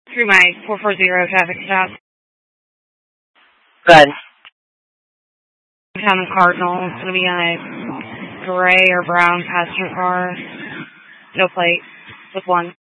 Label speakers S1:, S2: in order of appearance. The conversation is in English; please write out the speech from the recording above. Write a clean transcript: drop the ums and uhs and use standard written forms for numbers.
S1: Through my 440 traffic stop.
S2: Good.
S1: Town Cardinal. It's going to be on a gray or brown passenger car. No plate. With one.